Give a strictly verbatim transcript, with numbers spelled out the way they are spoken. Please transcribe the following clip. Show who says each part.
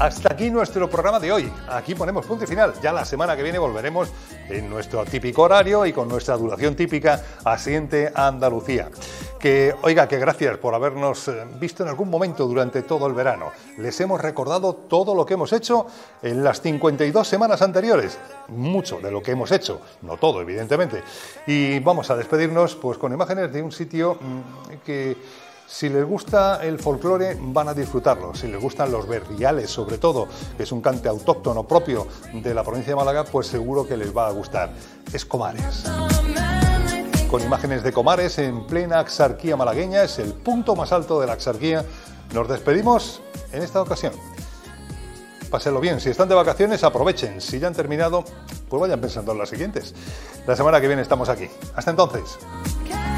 Speaker 1: Hasta aquí nuestro programa de hoy. Aquí ponemos punto y final. Ya la semana que viene volveremos en nuestro típico horario y con nuestra duración típica Asiente Andalucía. Que, oiga, que gracias por habernos visto en algún momento durante todo el verano. Les hemos recordado todo lo que hemos hecho en las cincuenta y dos semanas anteriores. Mucho de lo que hemos hecho, no todo, evidentemente. Y vamos a despedirnos pues con imágenes de un sitio que, si les gusta el folclore, van a disfrutarlo. Si les gustan los verdiales, sobre todo, que es un cante autóctono propio de la provincia de Málaga, pues seguro que les va a gustar. Es Comares. Con imágenes de Comares en plena Axarquía malagueña, es el punto más alto de la Axarquía. Nos despedimos en esta ocasión. Pásenlo bien. Si están de vacaciones, aprovechen. Si ya han terminado, pues vayan pensando en las siguientes. La semana que viene estamos aquí. Hasta entonces.